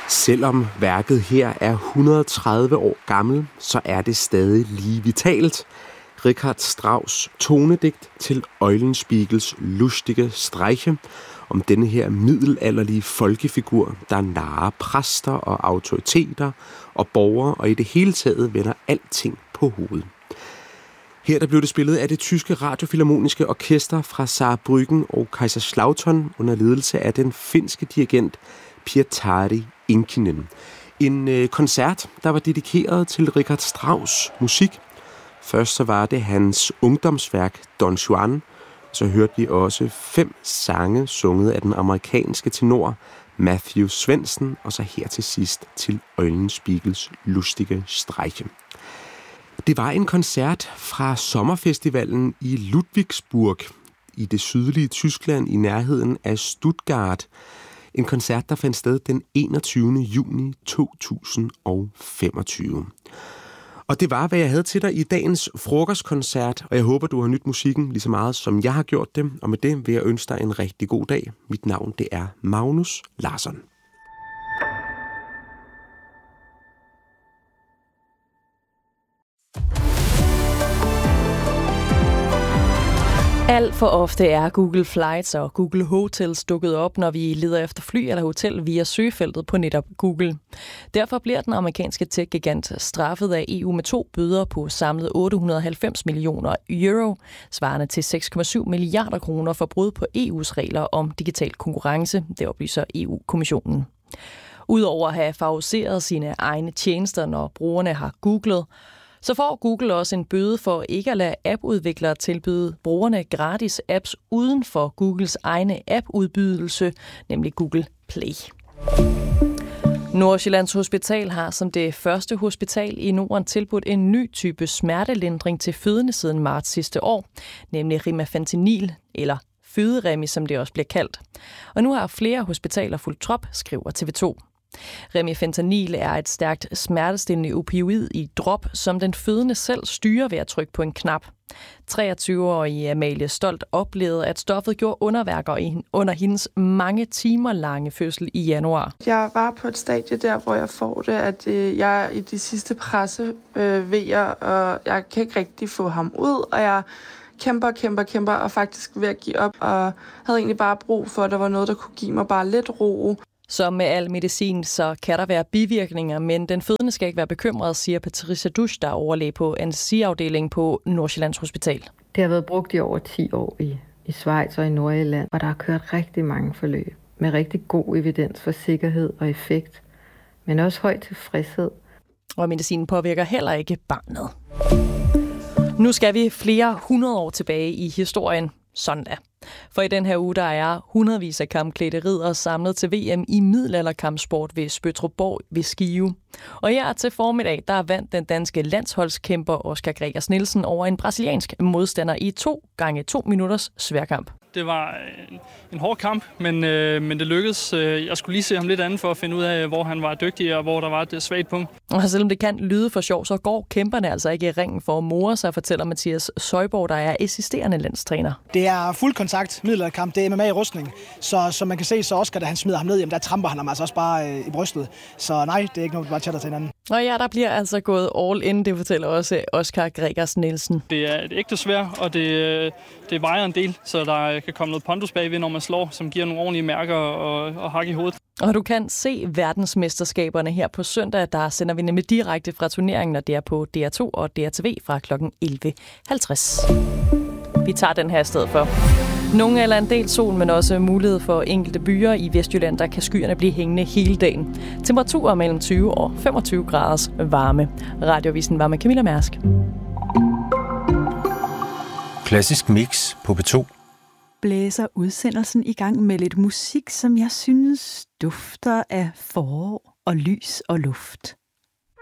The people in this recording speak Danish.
Selvom værket her er 130 år gammel, så er det stadig lige vitalt. Richard Strauss' tonedigt til Eulenspiegels lustige Streiche om denne her middelalderlige folkefigur, der narrer præster og autoriteter og borgere og i det hele taget vender alting på hovedet. Her der blev det spillet af det tyske radiofilharmoniske orkester fra Saarbrücken og Kaiserslautern under ledelse af den finske dirigent Pietari Inkinen. En koncert, der var dedikeret til Richard Strauss' musik. Først så var det hans ungdomsværk Don Juan. Så hørte vi også 5 sange sunget af den amerikanske tenor Matthew Svendsen, og så her til sidst til Eulenspiegels lustige Streiche. Det var en koncert fra sommerfestivalen i Ludwigsburg i det sydlige Tyskland i nærheden af Stuttgart. En koncert, der fandt sted den 21. juni 2025. Og det var, hvad jeg havde til dig i dagens frokostkoncert, og jeg håber, du har nydt musikken lige så meget, som jeg har gjort det. Og med det vil jeg ønske dig en rigtig god dag. Mit navn, det er Magnus Larsson. Alt for ofte er Google Flights og Google Hotels dukket op, når vi leder efter fly eller hotel via søgefeltet på netop Google. Derfor bliver den amerikanske tech-gigant straffet af EU med 2 bøder på samlet 890 millioner euro, svarende til 6,7 milliarder kroner for brud på EU's regler om digital konkurrence, det oplyser EU-kommissionen. Udover at have favoriseret sine egne tjenester, når brugerne har googlet, så får Google også en bøde for ikke at lade appudviklere tilbyde brugerne gratis apps uden for Googles egne appudbydelse, nemlig Google Play. Nordsjællands Hospital har som det første hospital i Norden tilbudt en ny type smertelindring til fødende siden marts sidste år, nemlig Rimafentanil, eller føderemi, som det også bliver kaldt. Og nu har flere hospitaler fulgt trop, skriver TV2. Remifentanil er et stærkt smertestillende opioid i drop, som den fødende selv styrer ved at trykke på en knap. 23-årige Amalie Stolt oplevede, at stoffet gjorde underværker under hendes mange timer lange fødsel i januar. Jeg var på et stadie der, hvor jeg får det, at jeg er i de sidste pressevejer, og jeg kan ikke rigtig få ham ud, og jeg kæmper, og faktisk ved at give op, og havde egentlig bare brug for, at der var noget, der kunne give mig bare lidt ro. Som med al medicin, så kan der være bivirkninger, men den fødende skal ikke være bekymret, siger Patricia Dusch, der er overlæge på anestesiafdelingen på Nordsjællands Hospital. Det har været brugt i over 10 år i Schweiz og i Nordjylland, og der har kørt rigtig mange forløb med rigtig god evidens for sikkerhed og effekt, men også høj tilfredshed. Og medicinen påvirker heller ikke barnet. Nu skal vi flere 100 år tilbage i historien. Søndag. For i den her uge, der er hundredvis af kampklædte riddere samlet til VM i middelalderkampsport ved Spøttrup ved Skive. Og her til formiddag, der vandt den danske landsholdskæmper Oscar Gregers Nielsen over en brasiliansk modstander i 2x2 minutters sværkamp. Det var en hård kamp, men det lykkedes. Jeg skulle lige se ham lidt andet for at finde ud af, hvor han var dygtig og hvor der var et svagt punkt. Og selvom det kan lyde for sjov, så går kæmperne altså ikke i ringen for at more sig, fortæller Mathias Søjborg, der er assisterende landstræner. Det er fuld kontakt middelalderkamp, det er MMA i rustning. Så som man kan se, så Oscar, da han smider ham ned, jamen, der tramper han ham altså også bare i brystet. Så nej, det er ikke noget, vi bare chatter til hinanden. Og ja, der bliver altså gået all in, det fortæller også Oscar Gregers Nielsen. Det er et ægte sværd, og det vejer en del, så der kan komme noget pondus bagved, når man slår, som giver nogle ordentlige mærker og hak i hovedet. Og du kan se verdensmesterskaberne her på søndag. Der sender vi nemlig direkte fra turneringen, og det er på DR2 og DRTV fra kl. 11.50. Vi tager den her i stedet for. Nogle eller en del sol, men også mulighed for enkelte byer i Vestjylland, der kan skyerne blive hængende hele dagen. Temperaturer mellem 20 og 25 graders varme. Radioavisen var med Camilla Mærsk. Klassisk mix på P2. Blæser udsendelsen i gang med lidt musik, som jeg synes dufter af forår og lys og luft.